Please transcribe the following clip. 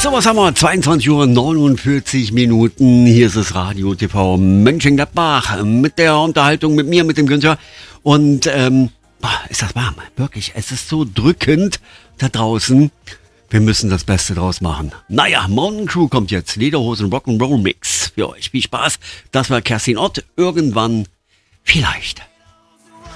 So, was haben wir? 22:49 Uhr. Hier ist das Radio TV Mönchengladbach mit der Unterhaltung mit mir, mit dem Günther. Und ist das warm? Wirklich, es ist so drückend da draußen. Wir müssen das Beste draus machen. Naja, Mountain Crew kommt jetzt. Lederhosen Rock'n'Roll Mix für euch. Viel Spaß. Das war Kerstin Ott. Irgendwann vielleicht.